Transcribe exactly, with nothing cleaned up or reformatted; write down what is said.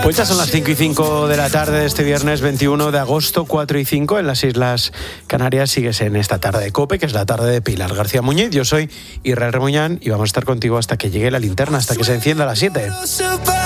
Pues ya son las cinco y cinco de la tarde de este viernes veintiuno de agosto, cuatro y cinco en las Islas Canarias. Sigues en esta tarde de COPE, que es la tarde de Pilar García Muñiz. Yo soy Israel Remuñán y vamos a estar contigo hasta que llegue la linterna, hasta que se encienda a las siete.